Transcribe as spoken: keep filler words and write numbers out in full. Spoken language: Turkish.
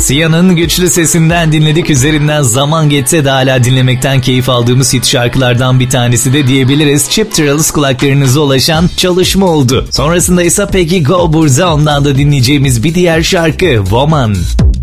Sia'nın güçlü sesinden dinledik. Üzerinden zaman geçse de hala dinlemekten keyif aldığımız hit şarkılardan bir tanesi de diyebiliriz. Chip Thrills kulaklarınıza ulaşan çalışma oldu. Sonrasında ise Peggy Go Burzon'dan da dinleyeceğimiz bir diğer şarkı Woman.